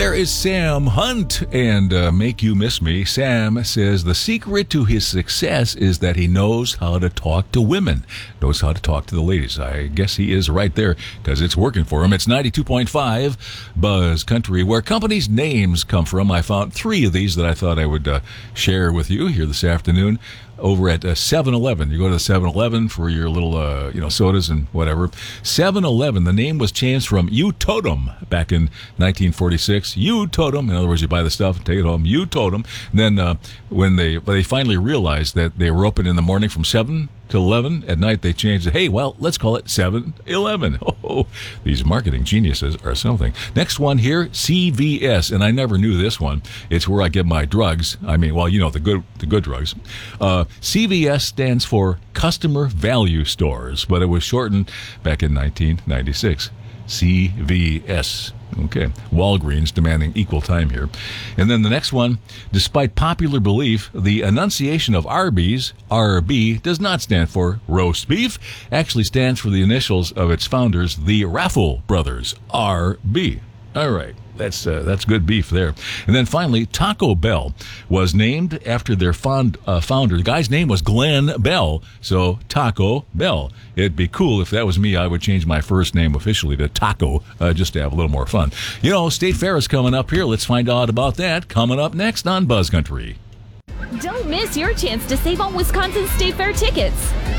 There is Sam Hunt and Make You Miss Me. Sam says the secret to his success is that he knows how to talk to women, knows how to talk to the ladies. I guess he is right there because it's working for him. It's 92.5 Buzz Country, where companies' names come from. I found three of these that I thought I would share with you here this afternoon. Over at 7-Eleven. You go to the 7-Eleven for your little, sodas and whatever. 7-Eleven, the name was changed from You Totem back in 1946. You Totem. In other words, you buy the stuff, take it home. You Totem. And then when they finally realized that they were open in the morning from 7 to 11 at night, they changed it. Hey, well, let's call it 7-Eleven. Oh, these marketing geniuses are something. Next one here, CVS, and I never knew this one. It's where I get my drugs. I mean, well, the good drugs. CVS stands for Customer Value Stores, but it was shortened back in 1996. CVS. Okay. Walgreens demanding equal time here. And then the next one, despite popular belief, the enunciation of Arby's, RB, does not stand for roast beef. Actually stands for the initials of its founders, the Raffle Brothers, RB. All right. That's good beef there. And then finally, Taco Bell was named after their founder. The guy's name was Glenn Bell, so Taco Bell. It'd be cool if that was me. I would change my first name officially to Taco, just to have a little more fun. State Fair is coming up here. Let's find out about that coming up next on Buzz Country. Don't miss your chance to save on Wisconsin State Fair tickets.